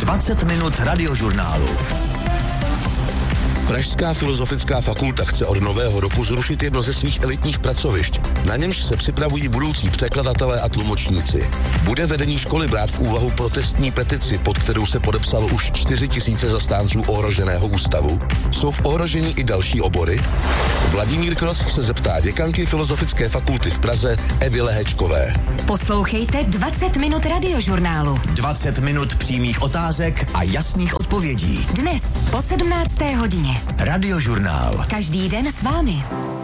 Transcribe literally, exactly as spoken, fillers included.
dvacet minut radiožurnálu. Pražská filozofická fakulta chce od nového roku zrušit jedno ze svých elitních pracovišť. Na němž se připravují budoucí překladatelé a tlumočníci. Bude vedení školy brát v úvahu protestní petici, pod kterou se podepsalo už čtyři tisíce zastánců ohroženého ústavu? Jsou v ohrožení i další obory? Vladimír Kroc se zeptá děkanky Filozofické fakulty v Praze Evy Lehečkové. Poslouchejte dvacet minut radiožurnálu. dvacet minut přímých otázek a jasných odpovědí. Dnes po sedmnácté hodině. Radiožurnál. Každý den s vámi.